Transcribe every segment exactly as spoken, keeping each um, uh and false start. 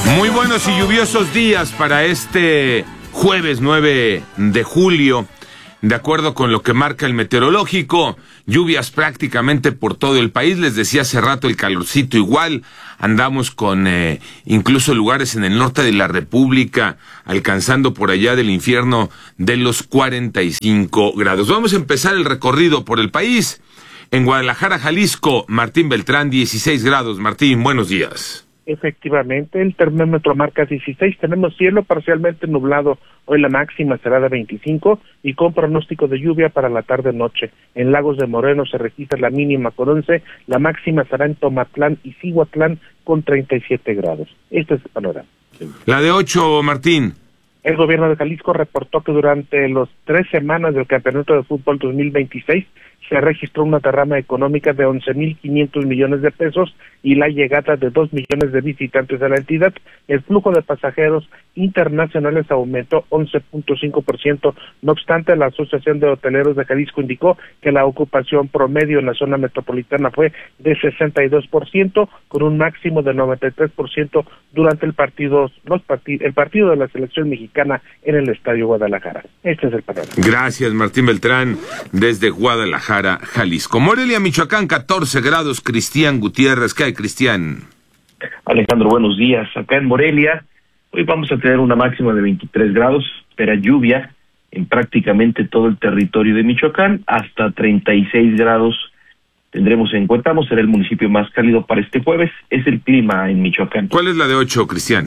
Muy buenos y lluviosos días para este jueves nueve de julio. De acuerdo con lo que marca el meteorológico, lluvias prácticamente por todo el país. Les decía hace rato, el calorcito igual. Andamos con eh, incluso lugares en el norte de la República alcanzando por allá del infierno de los cuarenta y cinco grados. Vamos a empezar el recorrido por el país. En Guadalajara, Jalisco, Martín Beltrán, dieciséis grados. Martín, buenos días. Efectivamente, el termómetro marca dieciséis, tenemos cielo parcialmente nublado, hoy la máxima será de veinticinco y con pronóstico de lluvia para la tarde-noche. En Lagos de Moreno se registra la mínima con once, la máxima será en Tomatlán y Cihuatlán con treinta y siete grados. Este es el panorama. La de ocho, Martín. El gobierno de Jalisco reportó que durante las tres semanas del Campeonato de Fútbol dos mil veintiséis se registró una derrama económica de once mil quinientos millones de pesos y la llegada de dos millones de visitantes a la entidad. El flujo de pasajeros internacionales aumentó once punto cinco por ciento. No obstante, la Asociación de Hoteleros de Jalisco indicó que la ocupación promedio en la zona metropolitana fue de sesenta y dos por ciento, con un máximo de noventa y tres por ciento durante el partido, los partid- el partido de la selección mexicana en el Estadio Guadalajara. Este es el panorama. Gracias, Martín Beltrán, desde Guadalajara, Jalisco. Morelia, Michoacán, catorce grados. Cristian Gutiérrez, ¿qué hay, Cristian? Alejandro, buenos días. Acá en Morelia, hoy vamos a tener una máxima de veintitrés grados, espera lluvia en prácticamente todo el territorio de Michoacán, hasta treinta y seis grados tendremos en Cuetamo, será el municipio más cálido para este jueves, es el clima en Michoacán. ¿Cuál es la de ocho, Cristian?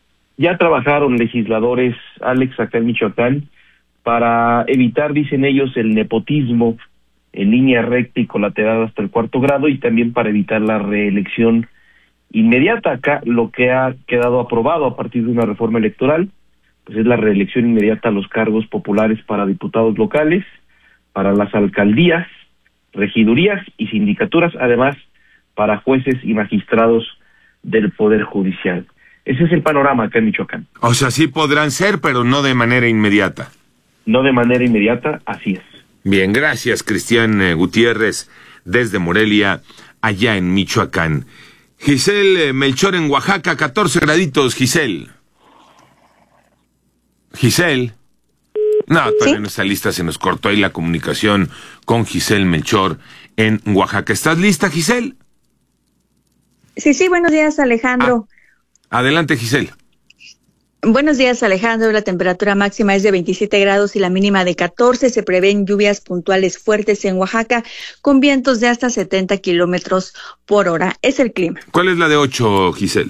Ya trabajaron legisladores, Alex, acá en Michoacán, para evitar, dicen ellos, el nepotismo en línea recta y colateral hasta el cuarto grado, y también para evitar la reelección inmediata. Acá lo que ha quedado aprobado a partir de una reforma electoral, pues es la reelección inmediata a los cargos populares para diputados locales, para las alcaldías, regidurías y sindicaturas, además para jueces y magistrados del Poder Judicial. Ese es el panorama acá en Michoacán. O sea, sí podrán ser, pero no de manera inmediata. No de manera inmediata, así es. Bien, gracias, Cristian eh, Gutiérrez, desde Morelia, allá en Michoacán. Giselle eh, Melchor en Oaxaca, catorce graditos, Giselle. Giselle. No, todavía ¿Sí? no está lista, se nos cortó ahí la comunicación con Giselle Melchor en Oaxaca. ¿Estás lista, Giselle? Sí, sí, buenos días, Alejandro. Ah, adelante, Giselle. Buenos días, Alejandro. La temperatura máxima es de veintisiete grados y la mínima de catorce. Se prevén lluvias puntuales fuertes en Oaxaca con vientos de hasta setenta kilómetros por hora. Es el clima. ¿Cuál es la de ocho, Giselle?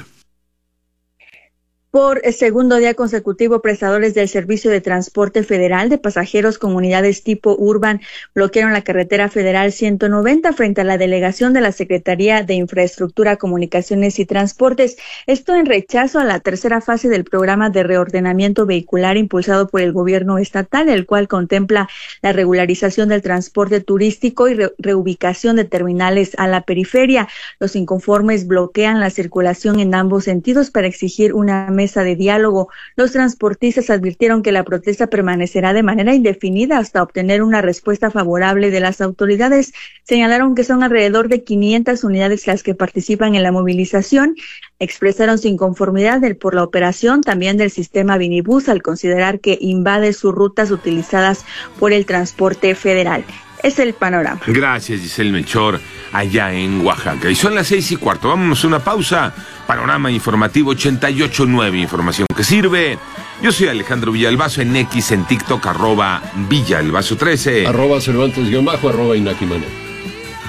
Por segundo día consecutivo, prestadores del Servicio de Transporte Federal de Pasajeros con unidades tipo Urban bloquearon la carretera federal ciento noventa frente a la delegación de la Secretaría de Infraestructura, Comunicaciones y Transportes. Esto en rechazo a la tercera fase del programa de reordenamiento vehicular impulsado por el gobierno estatal, el cual contempla la regularización del transporte turístico y re- reubicación de terminales a la periferia. Los inconformes bloquean la circulación en ambos sentidos para exigir una mesa de diálogo. Los transportistas advirtieron que la protesta permanecerá de manera indefinida hasta obtener una respuesta favorable de las autoridades. Señalaron que son alrededor de quinientas unidades las que participan en la movilización. Expresaron su inconformidad del, por la operación también del sistema Vinibus al considerar que invade sus rutas utilizadas por el transporte federal. Es el panorama. Gracias, Giselle Melchor, allá en Oaxaca. Y son las seis y cuarto. Vámonos a una pausa. Panorama informativo ochenta y ocho punto nueve. Información que sirve. Yo soy Alejandro Villalbazo en X, en TikTok, arroba Villalbazo trece. Arroba Cervantes guión bajo, arroba Inaki Manero.